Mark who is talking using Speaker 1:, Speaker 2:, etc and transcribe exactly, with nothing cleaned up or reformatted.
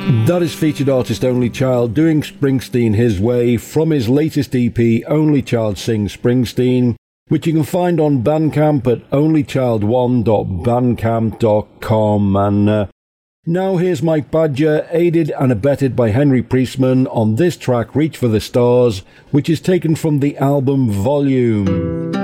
Speaker 1: That is featured artist Only Child doing Springsteen his way from his latest E P, Only Child Sings Springsteen, which you can find on Bandcamp at only child one dot bandcamp dot com. And uh, now here's Mike Badger, aided and abetted by Henry Priestman, on this track, Reach for the Stars, which is taken from the album Volume.